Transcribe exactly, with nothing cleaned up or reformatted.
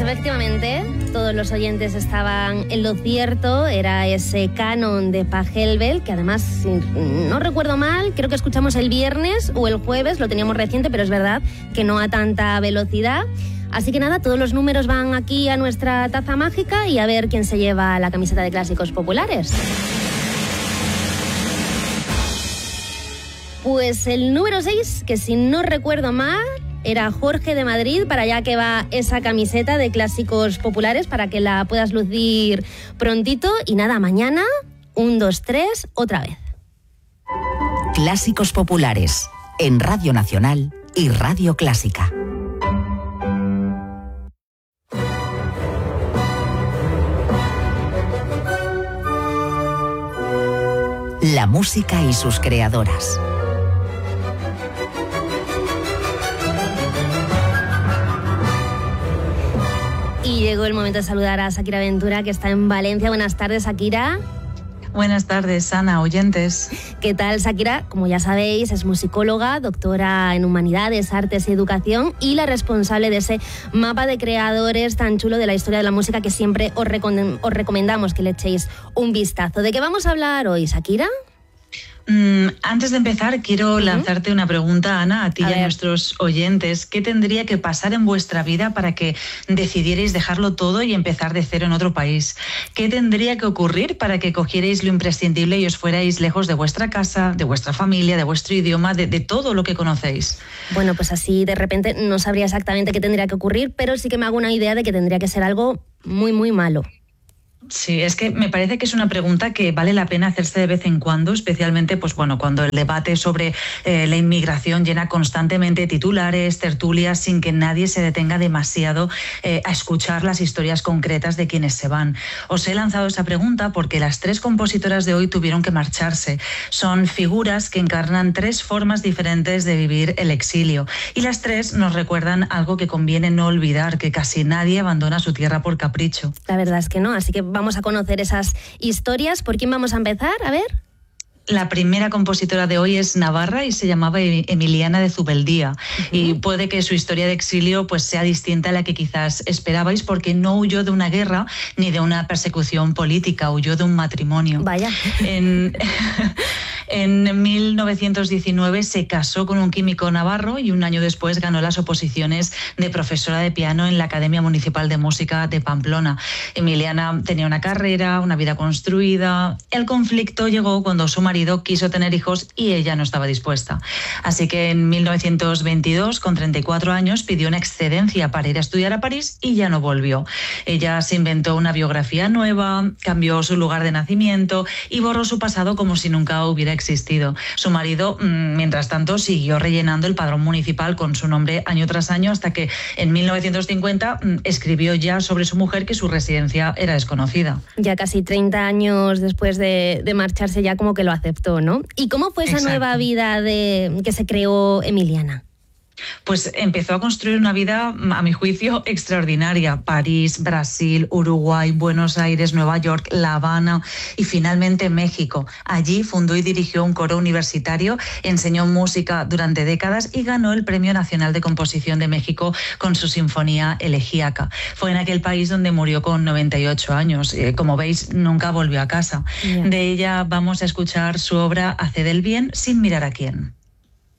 efectivamente, todos los oyentes estaban en lo cierto. Era ese canon de Pachelbel, que además, si no recuerdo mal, creo que escuchamos el viernes o el jueves, lo teníamos reciente, pero es verdad que no a tanta velocidad. Así que nada, todos los números van aquí a nuestra taza mágica y a ver quién se lleva la camiseta de Clásicos Populares. Pues el número seis, que si no recuerdo mal, era Jorge de Madrid. Para allá que va esa camiseta de Clásicos Populares, para que la puedas lucir prontito. Y nada, mañana, un, dos, tres, otra vez. Clásicos Populares, en Radio Nacional y Radio Clásica. La música y sus creadoras. Y llegó el momento de saludar a Shakira Ventura, que está en Valencia. Buenas tardes, Shakira. Buenas tardes, Ana, oyentes. ¿Qué tal, Shakira? Como ya sabéis, es musicóloga, doctora en Humanidades, Artes y Educación y la responsable de ese mapa de creadores tan chulo de la historia de la música que siempre os, recom- os recomendamos que le echéis un vistazo. ¿De qué vamos a hablar hoy, Shakira? Mm, antes de empezar, quiero uh-huh. lanzarte una pregunta, Ana, a ti a y ver. a nuestros oyentes. ¿Qué tendría que pasar en vuestra vida para que decidierais dejarlo todo y empezar de cero en otro país? ¿Qué tendría que ocurrir para que cogierais lo imprescindible y os fuerais lejos de vuestra casa, de vuestra familia, de vuestro idioma, de, de todo lo que conocéis? Bueno, pues así de repente no sabría exactamente qué tendría que ocurrir, pero sí que me hago una idea de que tendría que ser algo muy, muy malo. Sí, es que me parece que es una pregunta que vale la pena hacerse de vez en cuando, especialmente pues bueno, cuando el debate sobre eh, la inmigración llena constantemente titulares, tertulias, sin que nadie se detenga demasiado eh, a escuchar las historias concretas de quienes se van. Os he lanzado esa pregunta porque las tres compositoras de hoy tuvieron que marcharse. Son figuras que encarnan tres formas diferentes de vivir el exilio y las tres nos recuerdan algo que conviene no olvidar, que casi nadie abandona su tierra por capricho. La verdad es que no, así que vamos a conocer esas historias. ¿Por quién vamos a empezar? A ver. La primera compositora de hoy es navarra y se llamaba Emiliana de Zubeldía. Uh-huh. Y puede que su historia de exilio pues, sea distinta a la que quizás esperabais, porque no huyó de una guerra ni de una persecución política, huyó de un matrimonio. Vaya. En... En mil novecientos diecinueve se casó con un químico navarro y un año después ganó las oposiciones de profesora de piano en la Academia Municipal de Música de Pamplona. Emiliana tenía una carrera, una vida construida. El conflicto llegó cuando su marido quiso tener hijos y ella no estaba dispuesta. Así que en mil novecientos veintidós, con treinta y cuatro años, pidió una excedencia para ir a estudiar a París y ya no volvió. Ella se inventó una biografía nueva, cambió su lugar de nacimiento y borró su pasado como si nunca hubiera existido. Su marido, mientras tanto, siguió rellenando el padrón municipal con su nombre año tras año hasta que en mil novecientos cincuenta escribió ya sobre su mujer que su residencia era desconocida. Ya casi treinta años después de, de marcharse ya como que lo aceptó, ¿no? ¿Y cómo fue esa Exacto. nueva vida de, que se creó Emiliana? Pues empezó a construir una vida, a mi juicio, extraordinaria. París, Brasil, Uruguay, Buenos Aires, Nueva York, La Habana y finalmente México. Allí fundó y dirigió un coro universitario, enseñó música durante décadas y ganó el Premio Nacional de Composición de México con su sinfonía elegíaca. Fue en aquel país donde murió con noventa y ocho años. Como veis, nunca volvió a casa. Yeah. De ella vamos a escuchar su obra Haced el bien sin mirar a quién.